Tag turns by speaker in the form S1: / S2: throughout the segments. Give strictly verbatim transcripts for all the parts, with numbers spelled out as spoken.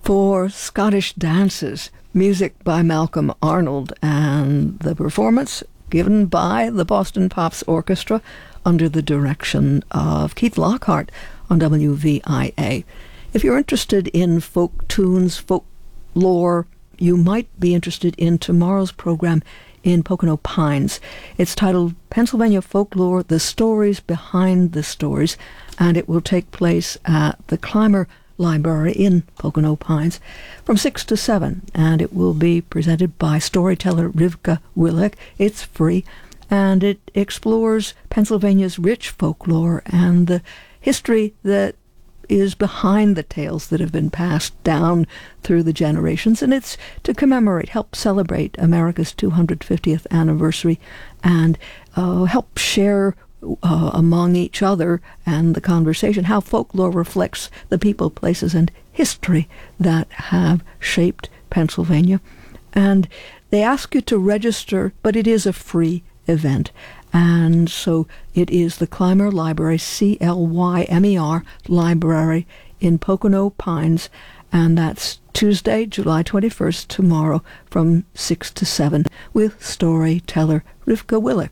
S1: for Scottish dances, music by Malcolm Arnold, and the performance given by the Boston Pops Orchestra under the direction of Keith Lockhart on W V I A. If you're interested in folk tunes, folk lore, you might be interested in tomorrow's program in Pocono Pines. It's titled Pennsylvania Folklore, The Stories Behind the Stories, and it will take place at the Clymer Library in Pocono Pines from six to seven, and it will be presented by storyteller Rivka Willick. It's free, and it explores Pennsylvania's rich folklore and the history that is behind the tales that have been passed down through the generations, and it's to commemorate, help celebrate America's two hundred fiftieth anniversary, and uh, help share uh, among each other and the conversation how folklore reflects the people, places, and history that have shaped Pennsylvania. And they ask you to register, but it is a free event. And so it is the Clymer Library, C L Y M E R Library in Pocono Pines, and that's Tuesday, July twenty-first, tomorrow from six to seven, with storyteller Rivka Willick.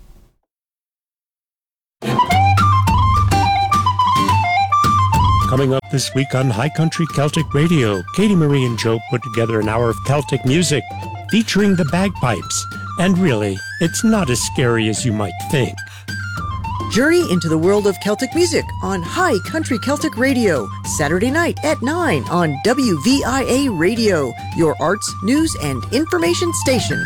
S2: Coming up this week on High Country Celtic Radio, Katie Marie and Joe put together an hour of Celtic music featuring the bagpipes. And really, it's not as scary as you might think.
S3: Journey into the world of Celtic music on High Country Celtic Radio, Saturday night at nine on W V I A Radio, your arts, news, and information station.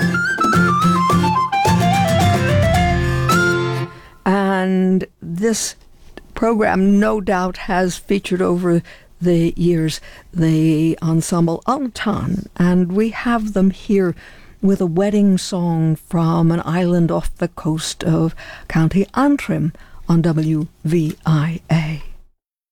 S1: And this program no doubt has featured over the years the ensemble Altan, and we have them here with a wedding song from an island off the coast of County Antrim on W V I A.